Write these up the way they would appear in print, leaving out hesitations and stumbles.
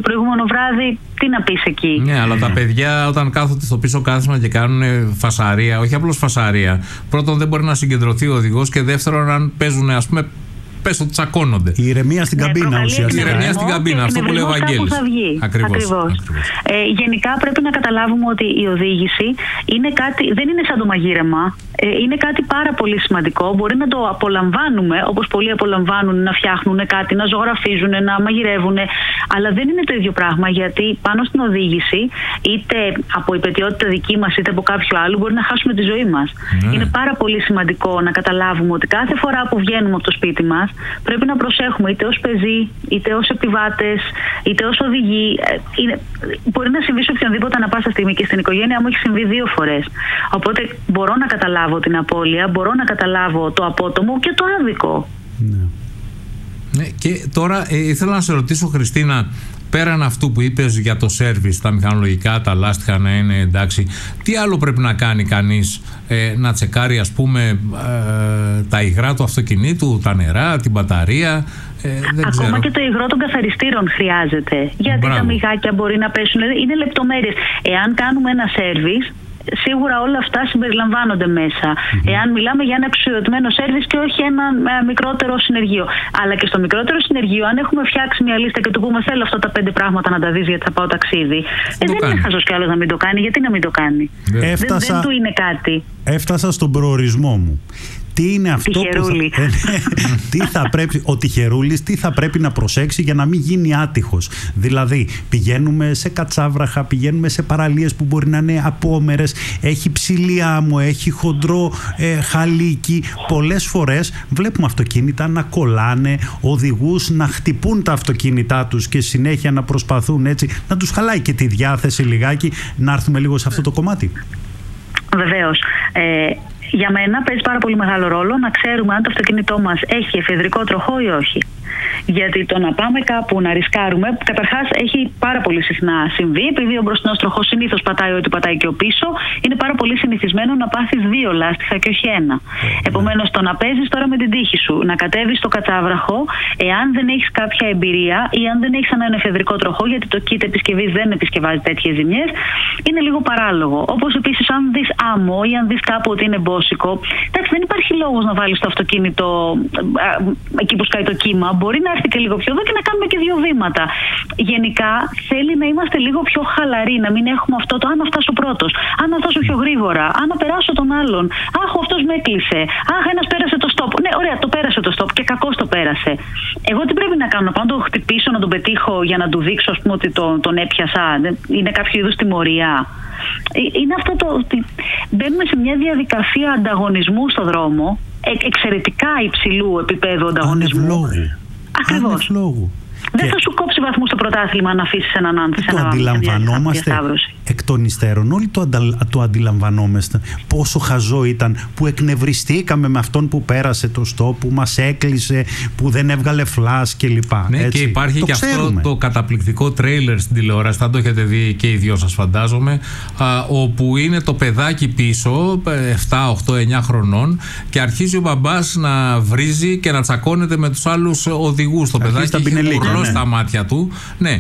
το προηγούμενο βράδυ, τι να πεις εκεί. Ναι, αλλά τα παιδιά όταν κάθονται στο πίσω κάθισμα και κάνουν φασαρία, όχι απλώς φασαρία, πρώτον δεν μπορεί να συγκεντρωθεί ο οδηγός και δεύτερον, αν παίζουν, ας πούμε, πες ότι τσακώνονται. Η ηρεμία στην καμπίνα ουσιαστικά. Η ηρεμία στην καμπίνα, αυτό που λέει ο Βαγγέλης. Ακριβώς. Γενικά πρέπει να καταλάβουμε ότι η οδήγηση είναι κάτι, δεν είναι σαν το μαγείρεμα. Είναι κάτι πάρα πολύ σημαντικό. Μπορεί να το απολαμβάνουμε, όπως πολλοί απολαμβάνουν να φτιάχνουν κάτι, να ζωγραφίζουν, να μαγειρεύουν, αλλά δεν είναι το ίδιο πράγμα, γιατί πάνω στην οδήγηση, είτε από υπαιτιότητα δική μας είτε από κάποιο άλλο, μπορεί να χάσουμε τη ζωή μας. Είναι πάρα πολύ σημαντικό να καταλάβουμε ότι κάθε φορά που βγαίνουμε από το σπίτι μας, πρέπει να προσέχουμε είτε ως πεζοί, είτε ως επιβάτες, είτε ως οδηγοί. Μπορεί να συμβεί σε οποιονδήποτε ανά πάσα στιγμή και στην οικογένειά μου έχει συμβεί 2 φορές. Οπότε μπορώ να καταλάβω την απώλεια, μπορώ να καταλάβω το απότομο και το άδικο. Ναι, και τώρα ήθελα να σε ρωτήσω, Χριστίνα, πέραν αυτού που είπες για το σέρβις, τα μηχανολογικά, τα λάστιχα να είναι εντάξει, τι άλλο πρέπει να κάνει κανείς? Να τσεκάρει, ας πούμε, τα υγρά του αυτοκινήτου, τα νερά, την μπαταρία? Δεν Ακόμα ξέρω. και το υγρό των καθαριστήρων χρειάζεται. Γιατί τα μυγάκια μπορεί να πέσουν. Είναι λεπτομέρειες. Εάν κάνουμε ένα σέρβις, σίγουρα όλα αυτά συμπεριλαμβάνονται μέσα. Εάν μιλάμε για ένα εξουσιοδοτημένο σέρβις και όχι ένα μικρότερο συνεργείο. Αλλά και στο μικρότερο συνεργείο, αν έχουμε φτιάξει μια λίστα και του πούμε θέλω αυτά τα 5 πράγματα να τα δεις γιατί θα πάω ταξίδι, δεν είναι χαζός κι άλλος να μην το κάνει. Γιατί να μην το κάνει? Δεν του είναι κάτι. Έφτασα στον προορισμό μου. Τι είναι αυτό τι θα πρέπει, ο τυχερούλης τι θα πρέπει να προσέξει για να μην γίνει άτυχος? Δηλαδή πηγαίνουμε σε κατσάβραχα, πηγαίνουμε σε παραλίες που μπορεί να είναι απόμερες, έχει ψηλή άμμο, έχει χοντρό χαλίκι. Πολλές φορές βλέπουμε αυτοκίνητα να κολλάνε, οδηγούς να χτυπούν τα αυτοκίνητά τους και συνέχεια να προσπαθούν έτσι να τους χαλάει και τη διάθεση λιγάκι. Να έρθουμε λίγο σε αυτό το κομμάτι. Βεβαίως. Για μένα παίζει πάρα πολύ μεγάλο ρόλο να ξέρουμε αν το αυτοκίνητό μας έχει εφεδρικό τροχό ή όχι. Γιατί το να πάμε κάπου να ρισκάρουμε, καταρχάς έχει πάρα πολύ συχνά συμβεί, επειδή ο μπροστινός τροχός συνήθως πατάει ό,τι πατάει και ο πίσω, είναι πάρα πολύ συνηθισμένο να πάθεις 2 λάστιχα και όχι 1. Επομένως, το να παίζεις τώρα με την τύχη σου, να κατέβεις στο κατσάβραχο, εάν δεν έχεις κάποια εμπειρία ή αν δεν έχεις έναν εφεδρικό τροχό, γιατί το kit επισκευής δεν επισκευάζει τέτοιες ζημιές, είναι λίγο παράλογο. Όπως επίσης, αν δεις άμμο ή αν δεις κάπου ότι είναι μπόσικο, εντάξει, δεν υπάρχει λόγος να βάλεις το αυτοκίνητο εκεί που σκάει το κύμα. Μπορεί να έρθει και λίγο πιο εδώ και να κάνουμε και 2 βήματα. Γενικά θέλει να είμαστε λίγο πιο χαλαροί, να μην έχουμε αυτό το αν να φτάσω πρώτος, αν να φτάσω πιο γρήγορα, αν να περάσω τον άλλον. Αχ, αυτός με έκλεισε. Αχ, ένας πέρασε το stop. Ναι, ωραία, το πέρασε το stop και κακώς το πέρασε. Εγώ τι πρέπει να κάνω? Να πάω να τον χτυπήσω, να τον πετύχω για να του δείξω, ας πούμε, ότι τον έπιασα? Είναι κάποιο είδους τιμωρία? Είναι αυτό το ότι μπαίνουμε σε μια διαδικασία ανταγωνισμού στο δρόμο, εξαιρετικά υψηλού επίπεδου ανταγωνισμού. Ακριβώς. Δεν θα σου κόψει βαθμούς στο πρωτάθλημα να αφήσεις έναν άνθρωπο. Το αντιλαμβανόμαστε εκ των υστέρων. Όλοι το αντιλαμβανόμαστε. Πόσο χαζό ήταν που εκνευριστήκαμε με αυτόν που πέρασε το στόπ, που μας έκλεισε, που δεν έβγαλε φλας κλπ. Ναι, έτσι. Και υπάρχει το και ξέρουμε. Αυτό το καταπληκτικό τρέιλερ στην τηλεόραση, θα το έχετε δει και οι δυο σας φαντάζομαι, όπου είναι το παιδάκι πίσω, 7, 8, 9 χρονών, και αρχίζει ο μπαμπάς να βρίζει και να τσακώνεται με τους άλλους οδηγούς. Το παιδάκι έχει ουρλό στα μάτια του. Ναι.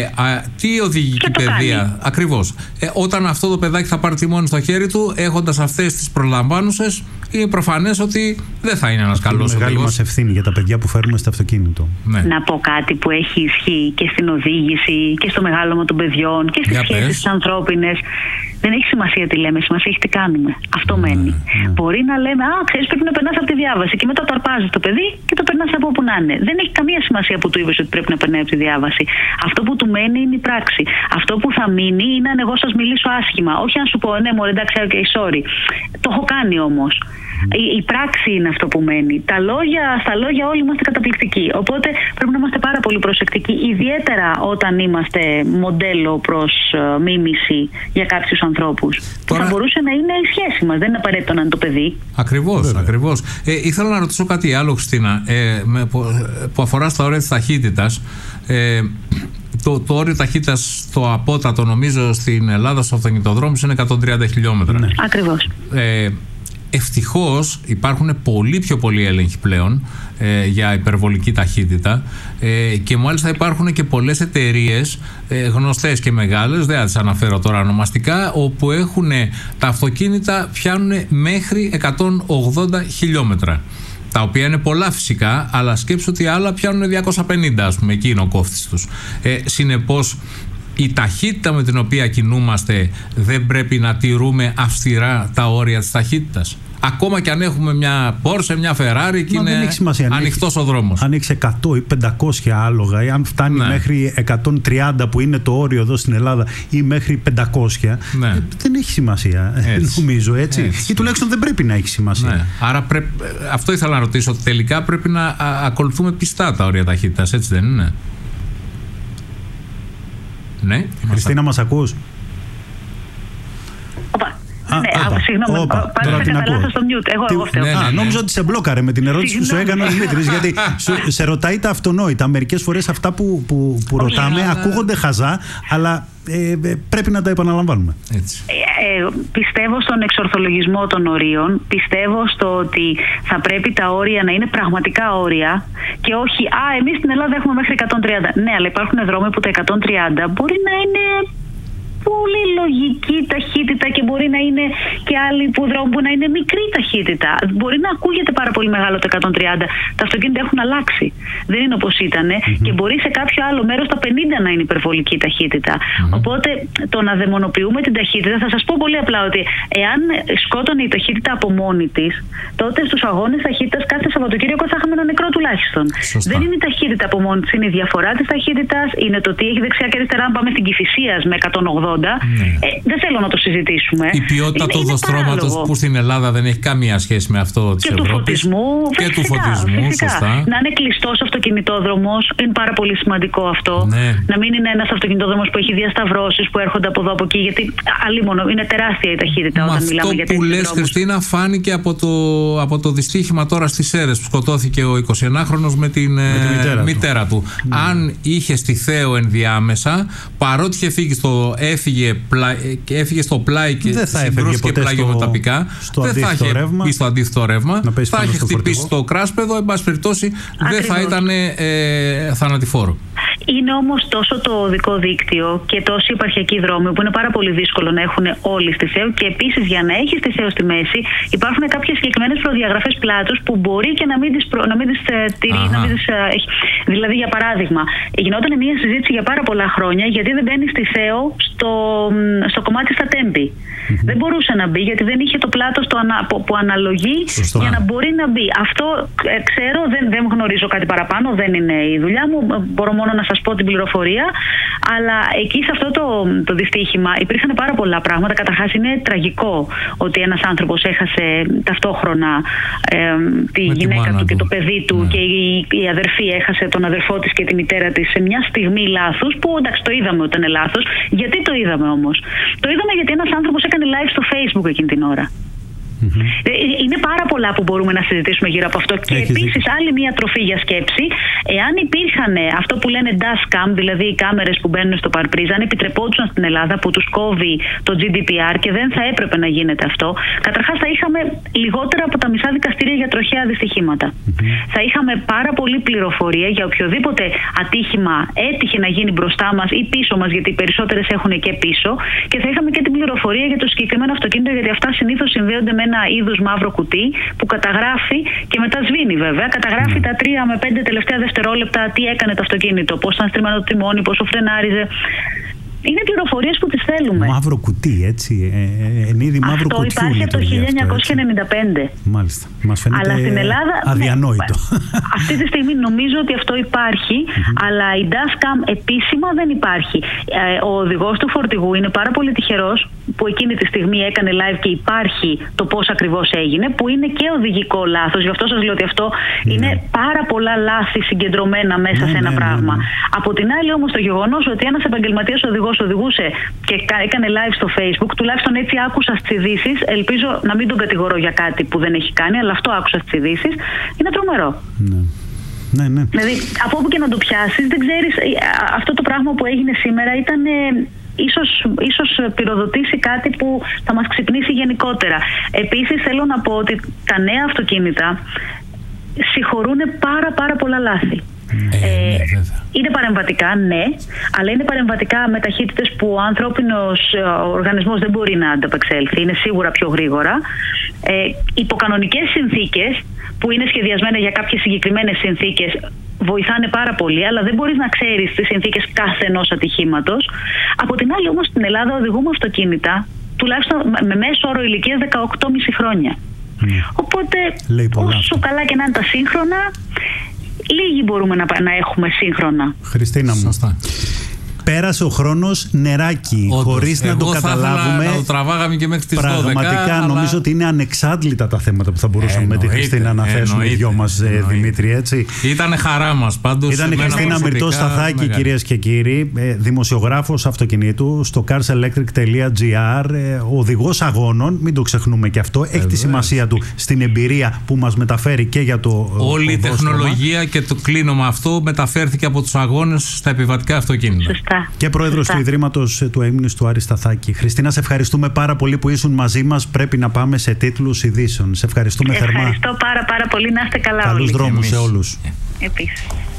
Τι οδηγική παιδεία? Ακριβώς. Όταν αυτό το παιδάκι θα πάρει τιμόνι στο χέρι του, έχοντας αυτές τις προλαμβάνουσες, είναι προφανές ότι δεν θα είναι ένας καλός οδηγός. Είναι μεγάλη μας ευθύνη για τα παιδιά που φέρνουμε στο αυτοκίνητο. Ναι. Να πω κάτι που έχει ισχύ και στην οδήγηση και στο μεγάλωμα των παιδιών και στις σχέσεις τις ανθρώπινες. Δεν έχει σημασία τι λέμε, σημασία έχει τι κάνουμε. Αυτό μένει. Μπορεί να λέμε, ξέρεις, πρέπει να περνάς από τη διάβαση και μετά το αρπάζεις το παιδί και το περνάς από όπου να είναι. Δεν έχει καμία σημασία που του είπες ότι πρέπει να περνάει από τη διάβαση. Αυτό που του μένει είναι η πράξη. Αυτό που θα μείνει είναι αν εγώ σας μιλήσω άσχημα. Όχι αν σου πω, ναι, μωρέ, εντάξει, okay, sorry. Το έχω κάνει όμως. Η πράξη είναι αυτό που μένει. Στα λόγια όλοι είμαστε καταπληκτικοί. Οπότε πρέπει να είμαστε πάρα πολύ προσεκτικοί, ιδιαίτερα όταν είμαστε μοντέλο προς μίμηση για κάποιους ανθρώπους. Τώρα... Θα μπορούσε να είναι η σχέση μας, δεν είναι απαραίτητο να είναι το παιδί. Ακριβώς. Ήθελα να ρωτήσω κάτι άλλο, Χριστίνα, που αφορά στα όρια της ταχύτητας. Το όριο ταχύτητας στο απότατο, νομίζω, στην Ελλάδα, στους αυτοκινητοδρόμους είναι 130 χιλιόμετρα. Ακριβώς. Ευτυχώς υπάρχουν πολύ πιο πολλοί έλεγχοι πλέον για υπερβολική ταχύτητα και μάλιστα υπάρχουν και πολλές εταιρείες γνωστές και μεγάλες, δεν θα τις αναφέρω τώρα ονομαστικά, όπου έχουν τα αυτοκίνητα πιάνουν μέχρι 180 χιλιόμετρα. Τα οποία είναι πολλά φυσικά, αλλά σκέψου ότι άλλα πιάνουν 250, ας πούμε, εκεί είναι ο κόφτης τους. Συνεπώς, η ταχύτητα με την οποία κινούμαστε δεν πρέπει να τηρούμε αυστηρά τα όρια της ταχύτητας. Ακόμα και αν έχουμε μια Porsche, μια Ferrari και είναι ανοιχτός ο δρόμος. Αν έχεις 100 ή 500 άλογα, ή αν φτάνει μέχρι 130 που είναι το όριο εδώ στην Ελλάδα, ή μέχρι 500, δεν έχει σημασία, νομίζω, έτσι. Ή τουλάχιστον δεν πρέπει να έχει σημασία. Άρα αυτό ήθελα να ρωτήσω, ότι τελικά πρέπει να ακολουθούμε πιστά τα όρια ταχύτητας, έτσι δεν είναι? Ναι. Χριστίνα, μας ακούς? Συγγνώμη, πάτησα κατά λάθος στο mute. Εγώ φταίω. Νόμιζα ότι σε μπλόκαρε με την ερώτηση που σου έκανε ο Δημήτρης, γιατί σε ρωτάει τα αυτονόητα. Μερικές φορές αυτά που ρωτάμε ακούγονται χαζά, αλλά πρέπει να τα επαναλαμβάνουμε. Πιστεύω στον εξορθολογισμό των ορίων. Πιστεύω στο ότι θα πρέπει τα όρια να είναι πραγματικά όρια και όχι εμείς στην Ελλάδα έχουμε μέχρι 130. Ναι, αλλά υπάρχουν δρόμοι που τα 130 μπορεί να είναι πολύ λογική ταχύτητα και μπορεί να είναι και άλλοι δρόμοι που να είναι μικρή ταχύτητα. Μπορεί να ακούγεται πάρα πολύ μεγάλο το 130. Τα αυτοκίνητα έχουν αλλάξει. Δεν είναι όπως ήταν και μπορεί σε κάποιο άλλο μέρος τα 50 να είναι υπερβολική ταχύτητα. Οπότε το να δαιμονοποιούμε την ταχύτητα, θα σας πω πολύ απλά ότι εάν σκότωνε η ταχύτητα από μόνη της, τότε στους αγώνες ταχύτητας κάθε Σαββατοκύριακο θα είχαμε ένα νεκρό τουλάχιστον. Σωστά. Δεν είναι η ταχύτητα από μόνη της, είναι η διαφορά της ταχύτητας, είναι το τι έχει δεξιά και αριστερά. Αν πάμε στην Κηφισίας με 180. Δεν θέλω να το συζητήσουμε. Η ποιότητα του οδοστρώματος που στην Ελλάδα δεν έχει καμία σχέση με αυτό της Ευρώπης. Και του φωτισμού, σωστά. Να είναι κλειστός αυτοκινητόδρομος, είναι πάρα πολύ σημαντικό αυτό. Να μην είναι ένας αυτοκινητόδρομος που έχει διασταυρώσεις που έρχονται από εδώ από εκεί, γιατί αλίμονο είναι τεράστια η ταχύτητα όταν μιλάμε για τέτοιους δρόμους. Αυτό που λες, Χριστίνα, φάνηκε από το δυστύχημα τώρα στις Σέρρες που σκοτώθηκε ο 21χρονος με την μητέρα του. Αν είχε στη Θέο ενδιάμεσα, παρότι είχε φύγει έφυγε στο πλάι και συγκρούστηκε πλαγιομεταπικά, δεν θα είχε μπει στο αντίθετο ρεύμα, θα είχε χτυπήσει το κράσπεδο, εν πάση περιπτώσει δεν θα ήταν θανατηφόρο. Είναι όμως τόσο το οδικό δίκτυο και τόσοι επαρχιακοί δρόμοι που είναι πάρα πολύ δύσκολο να έχουν όλοι στη Θέο, και επίσης για να έχεις τη Θέο στη μέση υπάρχουν κάποιες συγκεκριμένες προδιαγραφές πλάτους που μπορεί και να μην τις τηρεί, έχει. Δηλαδή, για παράδειγμα, γινόταν μια συζήτηση για πάρα πολλά χρόνια γιατί δεν μπαίνει στη Θέο στο κομμάτι στα Τέμπη. Δεν μπορούσε να μπει γιατί δεν είχε το πλάτος που αναλογεί. Σωστά. Για να μπορεί να μπει. Αυτό ξέρω, δεν γνωρίζω κάτι παραπάνω, δεν είναι η δουλειά μου. Μπορώ μόνο να σας πω την πληροφορία. Αλλά εκεί σε αυτό το δυστύχημα υπήρχαν πάρα πολλά πράγματα. Καταρχάς, είναι τραγικό ότι ένας άνθρωπος έχασε ταυτόχρονα τη γυναίκα του και το παιδί του, και η αδερφή έχασε τον αδερφό της και τη μητέρα της σε μια στιγμή λάθους, που εντάξει, το είδαμε ότι είναι λάθος. Γιατί το είδαμε όμως? Το είδαμε γιατί ένας άνθρωπος έκανε live στο Facebook εκείνη την ώρα. Είναι πάρα πολλά που μπορούμε να συζητήσουμε γύρω από αυτό. Και επίσης άλλη μια τροφή για σκέψη, εάν υπήρχαν αυτό που λένε dashcam, δηλαδή οι κάμερες που μπαίνουν στο παρμπρίζ, αν επιτρεπόντουσαν στην Ελλάδα, που τους κόβει το GDPR και δεν θα έπρεπε να γίνεται αυτό, καταρχάς θα είχαμε λιγότερα από τα μισά δικαστήρια για τροχαία δυστυχήματα. Θα είχαμε πάρα πολλή πληροφορία για οποιοδήποτε ατύχημα έτυχε να γίνει μπροστά μας ή πίσω μας, γιατί οι περισσότερες έχουν και πίσω, και θα είχαμε και την πληροφορία για το συγκεκριμένο αυτοκίνητο, γιατί αυτά συνήθως συνδέονται με ένα είδους μαύρο κουτί που καταγράφει και μετά σβήνει βέβαια. Καταγράφει τα 3 με 5 τελευταία δευτερόλεπτα τι έκανε το αυτοκίνητο, πώς ήταν στριμμένο το τιμόνι, πόσο φρενάριζε. Είναι πληροφορίες που τις θέλουμε. Μαύρο κουτί, έτσι. Εν είδη μαύρο κουτιού. Αυτό υπάρχει από το 1995. Μάλιστα. Μας φαίνεται αλλά στην Ελλάδα, αδιανόητο. Αυτή τη στιγμή νομίζω ότι αυτό υπάρχει, αλλά η dashcam επίσημα δεν υπάρχει. Ο οδηγός του φορτηγού είναι πάρα πολύ τυχερός που εκείνη τη στιγμή έκανε live και υπάρχει το πώς ακριβώς έγινε, που είναι και οδηγικό λάθος. Γι' αυτό σας λέω ότι αυτό είναι πάρα πολλά λάθη συγκεντρωμένα μέσα σε ένα πράγμα. Από την άλλη όμως το γεγονός ότι ένας επαγγελματίας οδηγός οδηγούσε και έκανε live στο Facebook, τουλάχιστον έτσι άκουσα στις ειδήσεις, ελπίζω να μην τον κατηγορώ για κάτι που δεν έχει κάνει, αλλά αυτό άκουσα στις ειδήσεις, είναι τρομερό. Δηλαδή, από όπου και να το πιάσεις, δεν ξέρεις, αυτό το πράγμα που έγινε σήμερα ίσως πυροδοτήσει κάτι που θα μας ξυπνήσει γενικότερα. Επίσης θέλω να πω ότι τα νέα αυτοκίνητα συγχωρούν πάρα πολλά λάθη. Είναι παρεμβατικά, ναι, αλλά είναι παρεμβατικά με ταχύτητες που ο ανθρώπινος οργανισμός δεν μπορεί να ανταπεξέλθει. Είναι σίγουρα πιο γρήγορα. Υπό κανονικές συνθήκες, που είναι σχεδιασμένα για κάποιες συγκεκριμένες συνθήκες, βοηθάνε πάρα πολύ, αλλά δεν μπορείς να ξέρεις τις συνθήκες κάθε ενός ατυχήματος. Από την άλλη όμως στην Ελλάδα οδηγούμε αυτοκίνητα τουλάχιστον με μέσο όρο ηλικίας 18,5 χρόνια. Οπότε όσο καλά και να είναι τα σύγχρονα, λίγοι μπορούμε να έχουμε σύγχρονα. Χριστίνα μου, πέρασε ο χρόνος νεράκι, χωρίς να το καταλάβουμε. Να το τραβάγαμε και μέχρι τις 12. Πραγματικά νομίζω ότι είναι ανεξάντλητα τα θέματα που θα μπορούσαμε με τη Χριστίνα να θέσουμε οι δυο μας, Δημήτρη, έτσι. Ήτανε χαρά μας πάντως. Ήταν η Χριστίνα Μυρτώ Σταθάκη, κυρίες και κύριοι, δημοσιογράφος αυτοκινήτου στο carselectric.gr, οδηγός αγώνων, μην το ξεχνούμε και αυτό. Έχει τη σημασία του στην εμπειρία που μας μεταφέρει και για το. Όλη η τεχνολογία, και το κλείνω με αυτό, μεταφέρθηκε από τους αγώνες στα επιβατικά αυτοκίνητα. Και πρόεδρος του Ιδρύματος του Αείμνηστου του Άρη Σταθάκη. Χριστίνα, σε ευχαριστούμε πάρα πολύ που ήσουν μαζί μας. Πρέπει να πάμε σε τίτλους ειδήσεων. Σε ευχαριστούμε θερμά. Ευχαριστώ πάρα πολύ. Να είστε καλά όλοι. Καλούς δρόμους σε όλους. Επίσης.